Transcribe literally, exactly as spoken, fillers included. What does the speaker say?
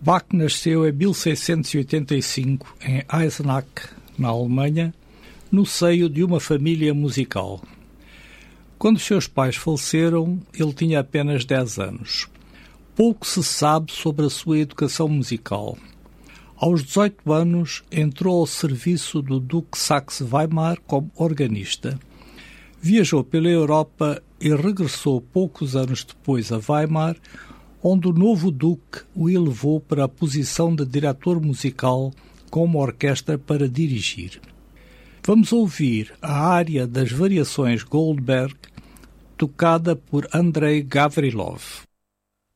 Bach nasceu em mil seiscentos e oitenta e cinco em Eisenach, na Alemanha, no seio de uma família musical. Quando seus pais faleceram, ele tinha apenas dez anos. Pouco se sabe sobre a sua educação musical. Aos dezoito anos, entrou ao serviço do Duque Saxe-Weimar como organista. Viajou pela Europa e regressou poucos anos depois a Weimar, onde o novo Duque o elevou para a posição de diretor musical com uma orquestra para dirigir. Vamos ouvir a área das variações Goldberg, tocada por Andrei Gavrilov.